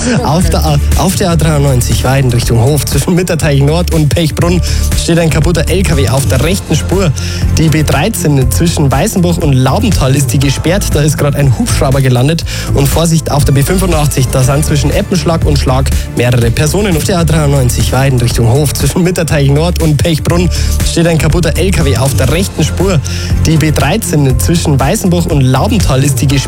Auf der A93 Weiden Richtung Hof zwischen Mitterteich Nord und Pechbrunn steht ein kaputter LKW auf der rechten Spur. Die B13 zwischen Weißenbuch und Laubental ist die gesperrt. Da ist gerade ein Hubschrauber gelandet. Und Vorsicht auf der B85, da sind zwischen Eppenschlag und Schlag mehrere Personen. Auf der A93 Weiden Richtung Hof zwischen Mitterteich Nord und Pechbrunn steht ein kaputter LKW auf der rechten Spur. Die B13 zwischen Weißenbuch und Laubental ist die gesperrt.